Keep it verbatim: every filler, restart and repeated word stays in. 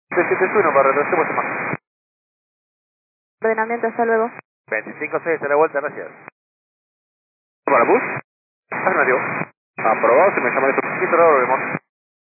trescientos setenta y uno, para retrasemos más. Ordenamiento, hasta luego. veinticinco seis, a la vuelta, gracias. ¿Para bus? Afirmativo. Aprobado, si me llaman esto, ahora lo vemos.